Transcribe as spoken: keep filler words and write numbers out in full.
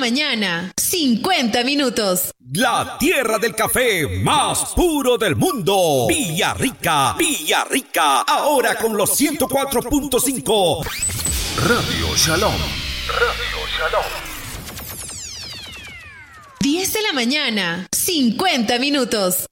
mañana, cincuenta minutos. La tierra del café más puro del mundo. Villarrica, Villarrica. Ahora con los ciento cuatro punto cinco. Radio Shalom. Radio Shalom. diez de la mañana, cincuenta minutos.